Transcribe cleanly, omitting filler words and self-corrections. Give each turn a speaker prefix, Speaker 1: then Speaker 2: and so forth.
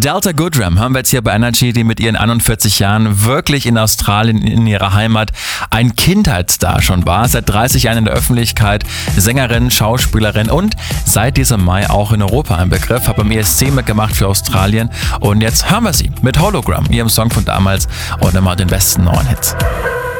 Speaker 1: Delta Goodrem hören wir jetzt hier bei Energy, die mit ihren 41 Jahren wirklich in Australien, in ihrer Heimat, ein Kindheitsstar schon war. Seit 30 Jahren in der Öffentlichkeit, Sängerin, Schauspielerin und seit diesem Mai auch in Europa ein Begriff. Hat beim ESC mitgemacht für Australien und jetzt hören wir sie mit Hologram, ihrem Song von damals und immer den besten neuen Hits.